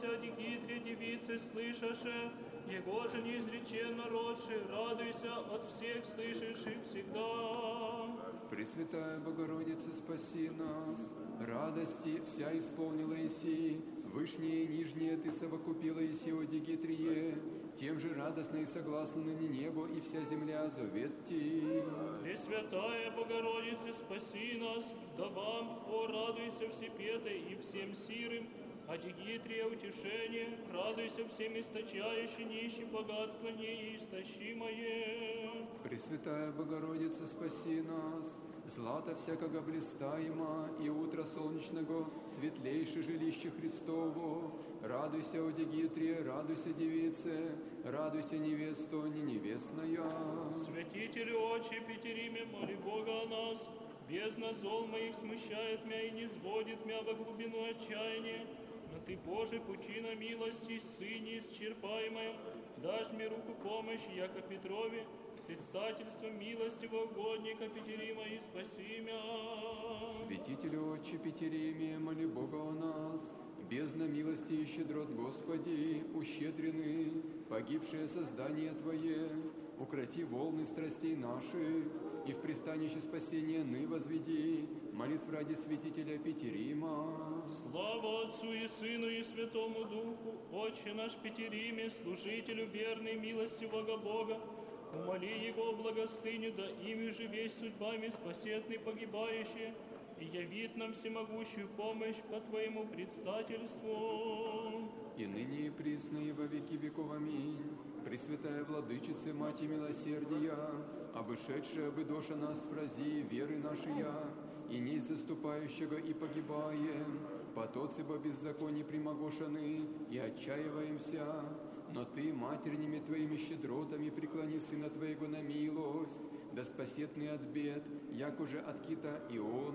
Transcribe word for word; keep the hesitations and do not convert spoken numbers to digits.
радуйся, дикитре девицы, слышаше, его же неизреченно родший, радуйся от всех слышащих всегда. Пресвятая Богородица, спаси нас, радости вся исполнила Иси, вышнее и нижнее ты совокупила Иси о дигитрие, тем же радостно и согласно ныне небо и вся земля зовет Ти. Пресвятая Богородица, спаси нас, вдовам, о, радуйся всепетой и всем сирым, а дигитрия утешение, радуйся всем источающим нищим богатство неистощимое. Пресвятая Богородица, спаси нас, злато всякого блистаема, и утро солнечного, светлейше жилище Христово. Радуйся, о дигитрия, радуйся, девице, радуйся, невесто, не невестная. Святителю Отче Петериме, моли Бога о нас, бездна зол моих смущает мя и не сводит мя во глубину отчаяния. Но Ты, Боже, пучина милости, Сы неисчерпаемая, дашь мне руку помощи, яко Петрове, предстательство милостивого угодника Петерима, и спаси мя. Святителю Отче Петериме, моли Бога о нас, бездна милости и щедрот Господи, ущедрены, погибшее создание Твое, укроти волны страстей наших, и в пристанище спасения ны возведи, молитв ради святителя Петерима. Слава Отцу и Сыну и Святому Духу, Отче наш Петериме, служителю верной милостивого Бога, умоли Его благостыню, да ими же весь судьбами спасетный погибающий, и явит нам всемогущую помощь по Твоему предстательству. И ныне и присно и во веки веков. Аминь. Пресвятая Владычица, Мать милосердия, обышедшая бы доша нас в рази веры нашия, и несть заступающего и погибаем, потоцы бо беззаконий примогошены, и отчаиваемся. Но Ты, матерними Твоими щедротами, преклони Сына Твоего на милость, да спасет мы от бед, як уже от кита и он.